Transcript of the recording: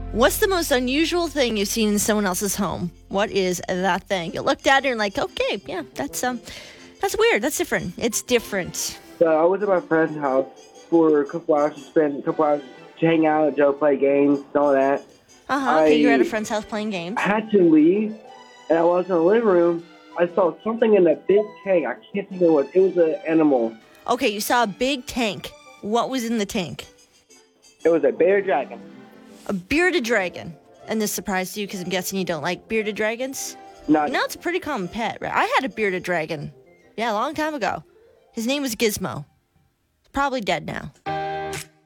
What's the most unusual thing you've seen in someone else's home? What is that thing? You looked at it and like, okay, yeah, that's weird. That's different. It's different. So I was at my friend's house for a couple hours to spend a couple hours to hang out, Joe, play games, and all that. Okay, you're at a friend's house playing games. I had to leave, and I was in the living room. I saw something in that big tank. I can't think of what. It was an animal. Okay, you saw a big tank. What was in the tank? It was a bearded dragon. A bearded dragon. And this surprised you because I'm guessing you don't like bearded dragons? No. You know, it's a pretty common pet, right? I had a bearded dragon. Yeah, a long time ago. His name was Gizmo. Probably dead now.